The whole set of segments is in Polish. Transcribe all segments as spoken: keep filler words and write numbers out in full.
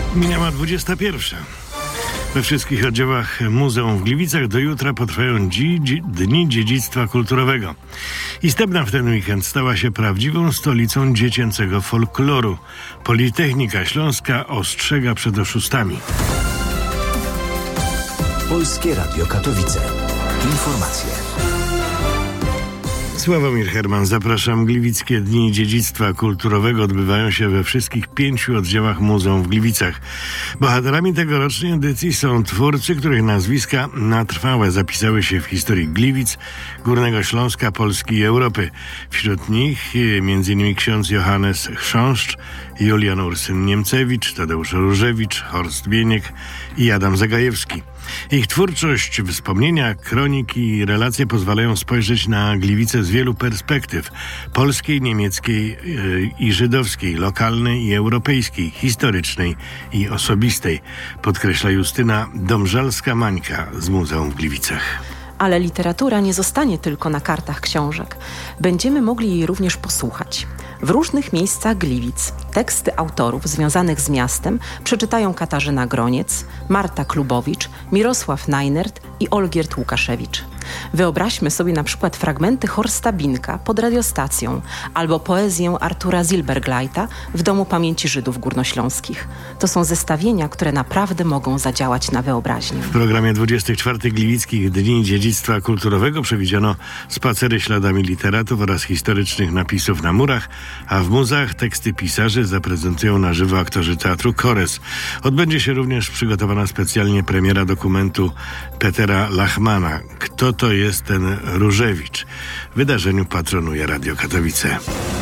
Minęła dwudziesta pierwsza. We wszystkich oddziałach muzeum w Gliwicach do jutra potrwają dzi, dzi, Dni Dziedzictwa Kulturowego. I Stebna w ten weekend stała się prawdziwą stolicą dziecięcego folkloru. Politechnika Śląska ostrzega przed oszustami. Polskie Radio Katowice. Informacje. Sławomir Herman, zapraszam. Gliwickie Dni Dziedzictwa Kulturowego odbywają się we wszystkich pięciu oddziałach muzeum w Gliwicach. Bohaterami tegorocznej edycji są twórcy, których nazwiska na trwałe zapisały się w historii Gliwic, Górnego Śląska, Polski i Europy. Wśród nich między innymi ksiądz Johannes Chrząszcz, Julian Ursyn-Niemcewicz, Tadeusz Różewicz, Horst Bieniek i Adam Zagajewski. Ich twórczość, wspomnienia, kroniki i relacje pozwalają spojrzeć na Gliwice z wielu perspektyw: polskiej, niemieckiej yy, i żydowskiej, lokalnej i europejskiej, historycznej i osobistej, podkreśla Justyna Domżalska-Mańka z Muzeum w Gliwicach. Ale literatura nie zostanie tylko na kartach książek. Będziemy mogli jej również posłuchać. W różnych miejscach Gliwic teksty autorów związanych z miastem przeczytają Katarzyna Groniec, Marta Klubowicz, Mirosław Najnert i Olgierd Łukaszewicz. Wyobraźmy sobie na przykład fragmenty Horsta Binka pod radiostacją albo poezję Artura Zilberglajta w Domu Pamięci Żydów Górnośląskich. To są zestawienia, które naprawdę mogą zadziałać na wyobraźnię. W programie dwudziestych czwartych Gliwickich Dni Dziedzictwa Kulturowego przewidziano spacery śladami literatów oraz historycznych napisów na murach, a w muzeach teksty pisarzy zaprezentują na żywo aktorzy teatru Kores. Odbędzie się również przygotowana specjalnie premiera dokumentu Petera Lachmana „Kto to jest ten Różewicz?”. Wydarzeniu patronuje Radio Katowice.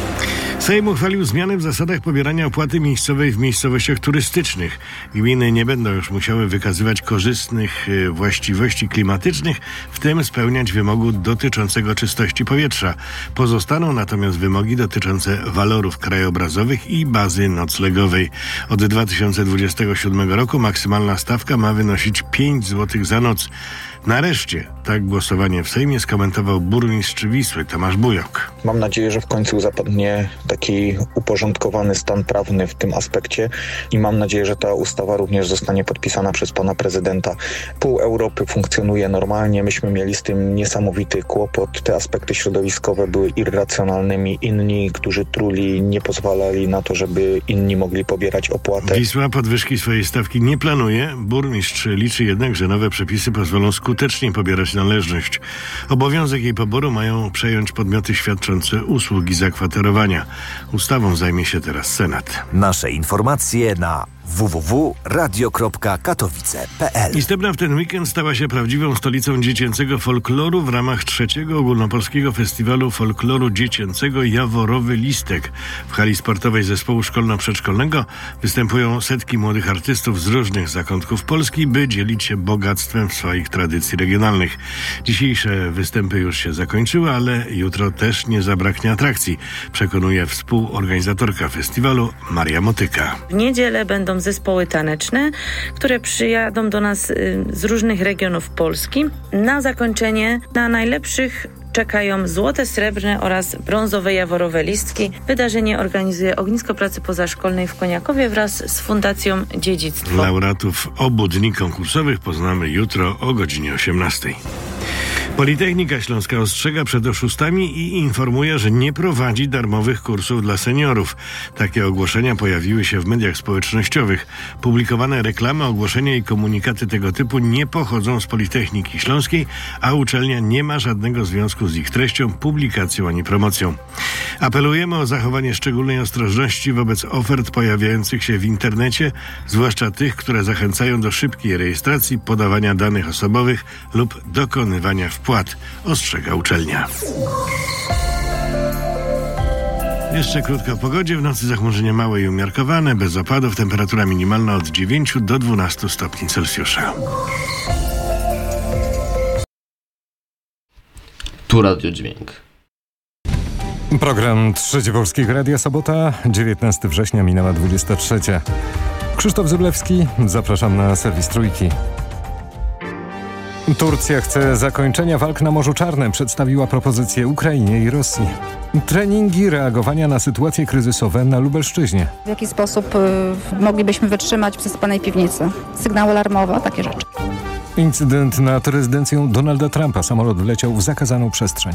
Sejm uchwalił zmiany w zasadach pobierania opłaty miejscowej w miejscowościach turystycznych. Gminy nie będą już musiały wykazywać korzystnych właściwości klimatycznych, w tym spełniać wymogu dotyczącego czystości powietrza. Pozostaną natomiast wymogi dotyczące walorów krajobrazowych i bazy noclegowej. Od dwa tysiące dwudziestego siódmego roku maksymalna stawka ma wynosić pięć złotych za noc. Nareszcie tak głosowanie w Sejmie skomentował burmistrz Wisły Tomasz Bujok. Mam nadzieję, że w końcu zapadnie taki uporządkowany stan prawny w tym aspekcie i mam nadzieję, że ta ustawa również zostanie podpisana przez pana prezydenta. Pół Europy funkcjonuje normalnie, myśmy mieli z tym niesamowity kłopot. Te aspekty środowiskowe były irracjonalnymi. Inni, którzy truli, nie pozwalali na to, żeby inni mogli pobierać opłatę. Wisła podwyżki swojej stawki nie planuje. Burmistrz liczy jednak, że nowe przepisy pozwolą skutecznie pobierać należność. Obowiązek jej poboru mają przejąć podmioty świadczące usługi zakwaterowania. Ustawą zajmie się teraz Senat. Nasze informacje na w w w kropka radio kropka katowice kropka p l. I Stebna w ten weekend stała się prawdziwą stolicą dziecięcego folkloru w ramach trzeciego ogólnopolskiego festiwalu folkloru dziecięcego Jaworowy Listek. W hali sportowej zespołu szkolno-przedszkolnego występują setki młodych artystów z różnych zakątków Polski, by dzielić się bogactwem swoich tradycji regionalnych. Dzisiejsze występy już się zakończyły, ale jutro też nie zabraknie atrakcji, przekonuje współorganizatorka festiwalu Maria Motyka. W niedzielę będą zespoły taneczne, które przyjadą do nas z różnych regionów Polski. Na zakończenie na najlepszych czekają złote, srebrne oraz brązowe Jaworowe Listki. Wydarzenie organizuje Ognisko Pracy Pozaszkolnej w Koniakowie wraz z Fundacją Dziedzictwo. Laureatów obu dni konkursowych poznamy jutro o godzinie osiemnastej. Politechnika Śląska ostrzega przed oszustami i informuje, że nie prowadzi darmowych kursów dla seniorów. Takie ogłoszenia pojawiły się w mediach społecznościowych. Publikowane reklamy, ogłoszenia i komunikaty tego typu nie pochodzą z Politechniki Śląskiej, a uczelnia nie ma żadnego związku z ich treścią, publikacją ani promocją. Apelujemy o zachowanie szczególnej ostrożności wobec ofert pojawiających się w internecie, zwłaszcza tych, które zachęcają do szybkiej rejestracji, podawania danych osobowych lub dokonywania wpłat, ostrzega uczelnia. Jeszcze krótko o pogodzie. W nocy zachmurzenie małe i umiarkowane, bez opadów. Temperatura minimalna od dziewięciu do dwunastu stopni Celsjusza. Tu Radio Dźwięk. Program Trzecie Polskiego Radia, sobota, dziewiętnastego września, minęła dwudziesta trzecia. Krzysztof Zyblewski, zapraszam na serwis Trójki. Turcja chce zakończenia walk na Morzu Czarnym. Przedstawiła propozycję Ukrainie i Rosji. Treningi reagowania na sytuacje kryzysowe na Lubelszczyźnie. W jaki sposób y, moglibyśmy wytrzymać w zasypanej piwnicy? Sygnał alarmowy, takie rzeczy. Incydent nad rezydencją Donalda Trumpa. Samolot wleciał w zakazaną przestrzeń.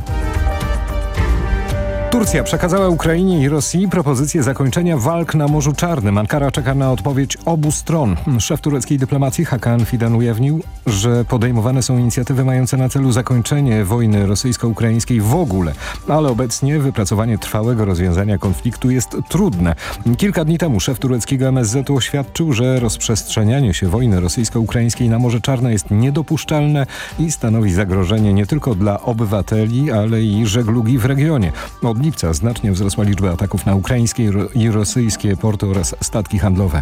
Turcja przekazała Ukrainie i Rosji propozycję zakończenia walk na Morzu Czarnym. Ankara czeka na odpowiedź obu stron. Szef tureckiej dyplomacji Hakan Fidan ujawnił, że podejmowane są inicjatywy mające na celu zakończenie wojny rosyjsko-ukraińskiej w ogóle, ale obecnie wypracowanie trwałego rozwiązania konfliktu jest trudne. Kilka dni temu szef tureckiego M S Z oświadczył, że rozprzestrzenianie się wojny rosyjsko-ukraińskiej na Morze Czarne jest niedopuszczalne i stanowi zagrożenie nie tylko dla obywateli, ale i żeglugi w regionie. Od lipca znacznie wzrosła liczba ataków na ukraińskie i rosyjskie porty oraz statki handlowe.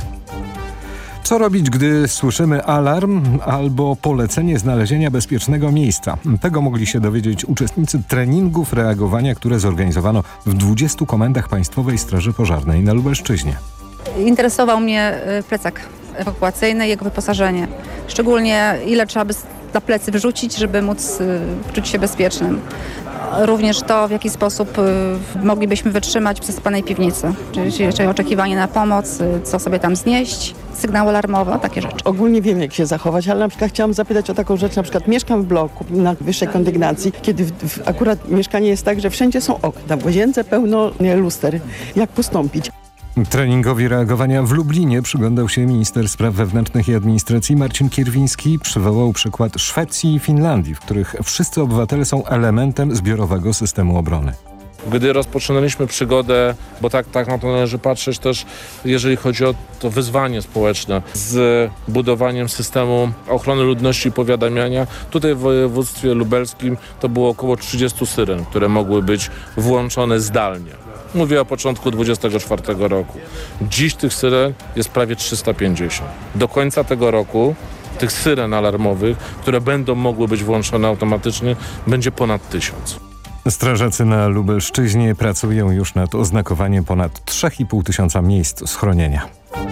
Co robić, gdy słyszymy alarm albo polecenie znalezienia bezpiecznego miejsca? Tego mogli się dowiedzieć uczestnicy treningów reagowania, które zorganizowano w dwudziestu komendach Państwowej Straży Pożarnej na Lubelszczyźnie. Interesował mnie plecak ewakuacyjny i jego wyposażenie. Szczególnie ile trzeba by na plecy wyrzucić, żeby móc czuć się bezpiecznym. Również to, w jaki sposób y, moglibyśmy wytrzymać w zasypanej piwnicy. Czyli, czyli oczekiwanie na pomoc, y, co sobie tam znieść, sygnał alarmowy, takie rzeczy. Ogólnie wiem, jak się zachować, ale na przykład chciałam zapytać o taką rzecz. Na przykład mieszkam w bloku na wyższej kondygnacji, kiedy w, w, akurat mieszkanie jest tak, że wszędzie są okna, w łazience pełno nie, luster. Jak postąpić? Treningowi reagowania w Lublinie przyglądał się minister spraw wewnętrznych i administracji Marcin Kierwiński. Przywołał przykład Szwecji i Finlandii, w których wszyscy obywatele są elementem zbiorowego systemu obrony. Gdy rozpoczynaliśmy przygodę, bo tak, tak na to należy patrzeć też, jeżeli chodzi o to wyzwanie społeczne z budowaniem systemu ochrony ludności i powiadamiania, tutaj w województwie lubelskim to było około trzydziestu syren, które mogły być włączone zdalnie. Mówię o początku dwudziestego czwartego roku. Dziś tych syren jest prawie trzysta pięćdziesiąt. Do końca tego roku tych syren alarmowych, które będą mogły być włączone automatycznie, będzie ponad tysiąc. Strażacy na Lubelszczyźnie pracują już nad oznakowaniem ponad trzy i pół tysiąca miejsc schronienia.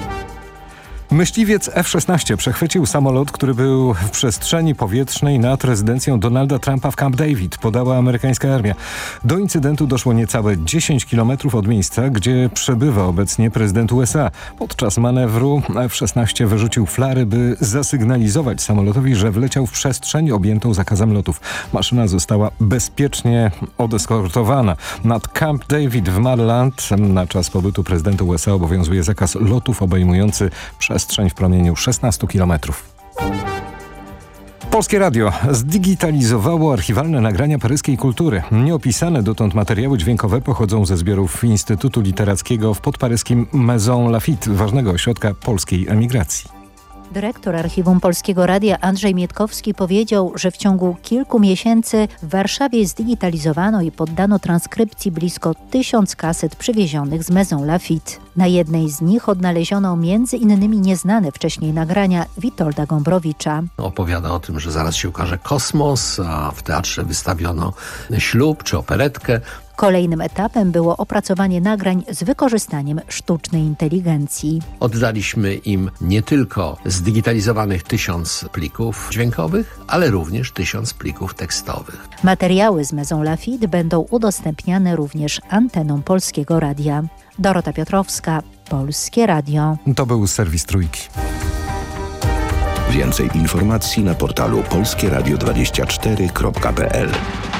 Myśliwiec F szesnaście przechwycił samolot, który był w przestrzeni powietrznej nad rezydencją Donalda Trumpa w Camp David, podała amerykańska armia. Do incydentu doszło niecałe dziesięć kilometrów od miejsca, gdzie przebywa obecnie prezydent U S A. Podczas manewru F szesnaście wyrzucił flary, by zasygnalizować samolotowi, że wleciał w przestrzeń objętą zakazem lotów. Maszyna została bezpiecznie odeskortowana. Nad Camp David w Maryland na czas pobytu prezydenta U S A obowiązuje zakaz lotów obejmujący przestrzeń w promieniu szesnastu kilometrów. Polskie Radio zdigitalizowało archiwalne nagrania paryskiej kultury. Nieopisane dotąd materiały dźwiękowe pochodzą ze zbiorów Instytutu Literackiego w podparyskim Maison Lafitte, ważnego ośrodka polskiej emigracji. Dyrektor Archiwum Polskiego Radia Andrzej Mietkowski powiedział, że w ciągu kilku miesięcy w Warszawie zdigitalizowano i poddano transkrypcji blisko tysiąc kaset przywiezionych z Maison Lafitte. Na jednej z nich odnaleziono między innymi nieznane wcześniej nagrania Witolda Gombrowicza. Opowiada o tym, że zaraz się ukaże Kosmos, a w teatrze wystawiono Ślub czy operetkę. Kolejnym etapem było opracowanie nagrań z wykorzystaniem sztucznej inteligencji. Oddaliśmy im nie tylko zdigitalizowanych tysiąc plików dźwiękowych, ale również tysiąc plików tekstowych. Materiały z Maison Lafitte będą udostępniane również antenom Polskiego Radia. Dorota Piotrowska, Polskie Radio. To był serwis Trójki. Więcej informacji na portalu polskie radio dwadzieścia cztery kropka p l.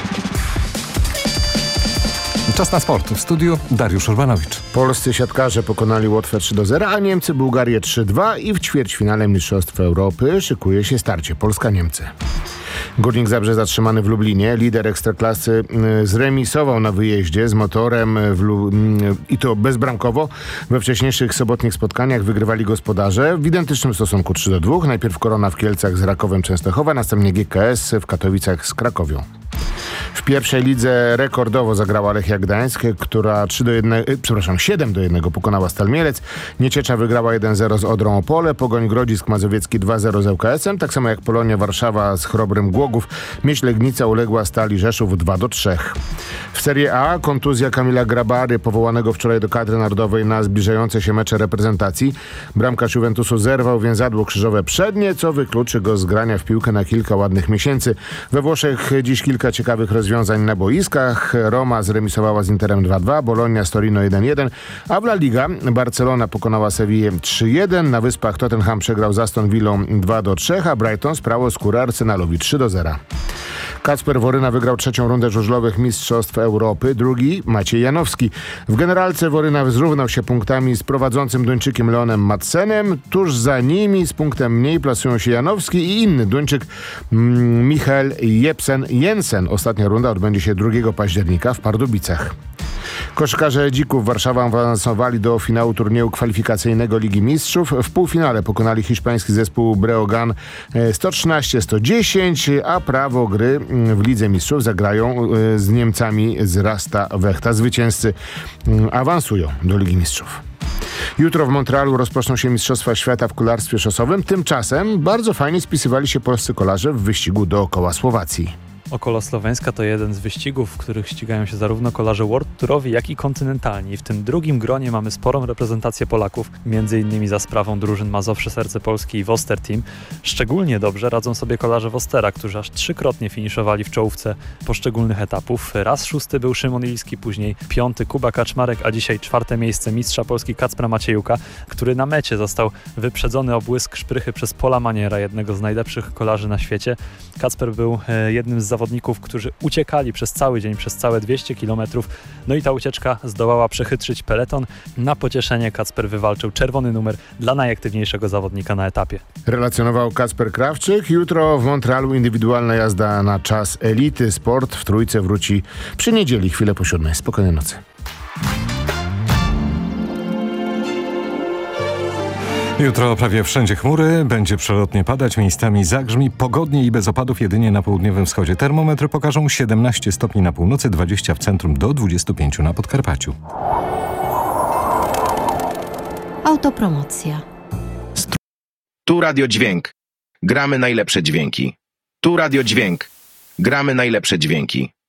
Czas na sport. W studiu Dariusz Urbanowicz. Polscy siatkarze pokonali Łotwę trzy do zera, a Niemcy Bułgarię trzy dwa i w ćwierćfinale Mistrzostw Europy szykuje się starcie Polska-Niemcy. Górnik Zabrze zatrzymany w Lublinie. Lider Ekstraklasy zremisował na wyjeździe z Motorem w Lu- i to bezbramkowo. We wcześniejszych sobotnich spotkaniach wygrywali gospodarze w identycznym stosunku trzy do dwóch. Najpierw Korona w Kielcach z Rakowem Częstochowa, następnie G K S w Katowicach z Krakowią. W pierwszej lidze rekordowo zagrała Lechia Gdańsk, która trzy do jednego, przepraszam, siedem do jednego pokonała Stal Mielec. Nieciecza wygrała jeden zero z Odrą Opole, Pogoń Grodzisk Mazowiecki dwa zero z L K S-em, tak samo jak Polonia Warszawa z Chrobrym Głogów. Myśl Legnica uległa Stali Rzeszów dwa do trzech. W Serie A kontuzja Kamila Grabary, powołanego wczoraj do kadry narodowej na zbliżające się mecze reprezentacji. Bramkarz Juventusu zerwał więzadło krzyżowe przednie, co wykluczy go z grania w piłkę na kilka ładnych miesięcy. We Włoszech dziś kilka ciekawych rozwiązań na boiskach. Roma zremisowała z Interem dwa dwa, Bologna z Torino jeden jeden, a w La Liga Barcelona pokonała Sewillę trzy jeden. Na Wyspach Tottenham przegrał z Aston Villą dwa do trzech, a Brighton sprało skórę Arsenalowi trzy do zera. Kacper Woryna wygrał trzecią rundę żużlowych Mistrzostw Europy, drugi Maciej Janowski. W generalce Woryna zrównał się punktami z prowadzącym Duńczykiem Leonem Madsenem. Tuż za nimi z punktem mniej plasują się Janowski i inny Duńczyk mm, Michael Jepsen-Jensen. Ostatnia runda odbędzie się drugiego października w Pardubicach. Koszykarze Dzików Warszawa awansowali do finału turnieju kwalifikacyjnego Ligi Mistrzów. W półfinale pokonali hiszpański zespół Breogán sto trzynaście sto dziesięć, a prawo gry w Lidze Mistrzów zagrają z Niemcami z Rasta Wechta. Zwycięzcy awansują do Ligi Mistrzów. Jutro w Montrealu rozpoczną się Mistrzostwa Świata w kolarstwie szosowym. Tymczasem bardzo fajnie spisywali się polscy kolarze w wyścigu dookoła Słowacji. Około Słoweńska to jeden z wyścigów, w których ścigają się zarówno kolarze World Tourowi, jak i kontynentalni. W tym drugim gronie mamy sporą reprezentację Polaków, między innymi za sprawą drużyn Mazowsze Serce Polski i Woster Team. Szczególnie dobrze radzą sobie kolarze Wostera, którzy aż trzykrotnie finiszowali w czołówce poszczególnych etapów. Raz szósty był Szymon Ilski, później piąty Kuba Kaczmarek, a dzisiaj czwarte miejsce mistrza Polski Kacpra Maciejuka, który na mecie został wyprzedzony o błysk szprychy przez Paula Maniera, jednego z najlepszych kolarzy na świecie. Kacper był jednym z zawodników, którzy uciekali przez cały dzień, przez całe dwieście kilometrów. No i ta ucieczka zdołała przechytrzyć peleton. Na pocieszenie Kacper wywalczył czerwony numer dla najaktywniejszego zawodnika na etapie. Relacjonował Kacper Krawczyk. Jutro w Montrealu indywidualna jazda na czas elity. Sport w Trójce wróci przy niedzieli, chwilę po siódmej. Spokojnej nocy. Jutro prawie wszędzie chmury, będzie przelotnie padać, miejscami zagrzmi, pogodnie i bez opadów jedynie na południowym wschodzie. Termometry pokażą siedemnaście stopni na północy, dwadzieścia w centrum do dwudziestu pięciu na Podkarpaciu. Autopromocja. Tu Radio Dźwięk. Gramy najlepsze dźwięki. Tu Radio Dźwięk. Gramy najlepsze dźwięki.